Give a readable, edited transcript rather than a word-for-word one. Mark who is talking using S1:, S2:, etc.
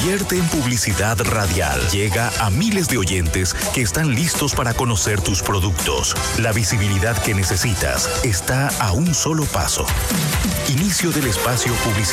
S1: Invierte en publicidad radial. Llega a miles de oyentes que están listos para conocer tus productos. La visibilidad que necesitas está a un solo paso. Inicio del espacio publicitario.